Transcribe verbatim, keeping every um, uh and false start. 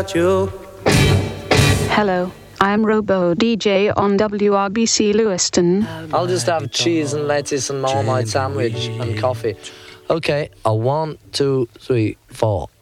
you. Hello, I'm Robo D J on W R B C Lewiston. I'll just have cheese and lettuce and Marmite sandwich and coffee. Okay, a one, two, three, four.